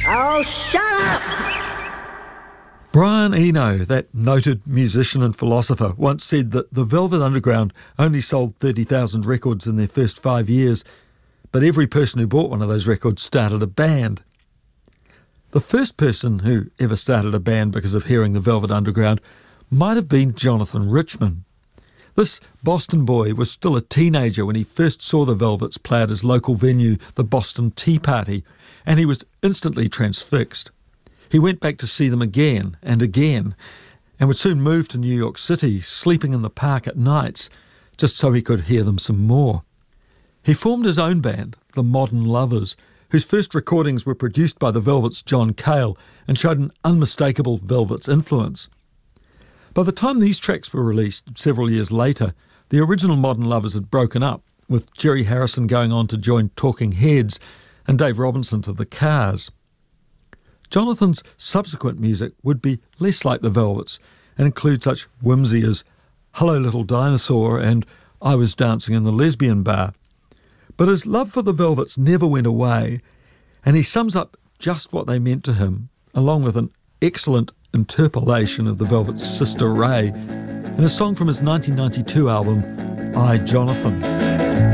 Oh, shut up! Brian Eno, that noted musician and philosopher, once said that the Velvet Underground only sold 30,000 records in their first 5 years, but every person who bought one of those records started a band. The first person who ever started a band because of hearing the Velvet Underground might have been Jonathan Richman. This Boston boy was still a teenager when he first saw the Velvets play at his local venue, the Boston Tea Party, and he was instantly transfixed. He went back to see them again and again, and would soon move to New York City, sleeping in the park at nights, just so he could hear them some more. He formed his own band, the Modern Lovers, whose first recordings were produced by the Velvets' John Cale and showed an unmistakable Velvets influence. By the time these tracks were released several years later, the original Modern Lovers had broken up, with Jerry Harrison going on to join Talking Heads and Dave Robinson to the Cars. Jonathan's subsequent music would be less like the Velvets and include such whimsy as Hello Little Dinosaur and I Was Dancing in the Lesbian Bar. But his love for the Velvets never went away, and he sums up just what they meant to him, along with an excellent interpolation of the Velvets' Sister Ray, in a song from his 1992 album, I, Jonathan.